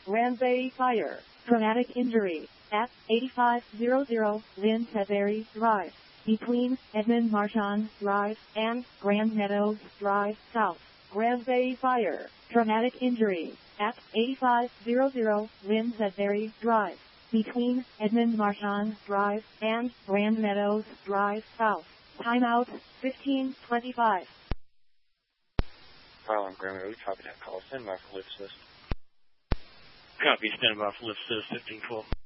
Grand Bay Fire. Traumatic injury at 8500 Lynn Sudbury Drive, between Edmund Marchand Drive and Grand Meadows Drive South. Grand Bay Fire. Traumatic injury at 8500 Lynn Sudbury Drive, between Edmund Marchand Drive and Grand Meadows Drive South. Timeout 1525. Kyle on Grand Road, copy that call. Stand by for lift assist. Copy, stand by for lift assist 1512.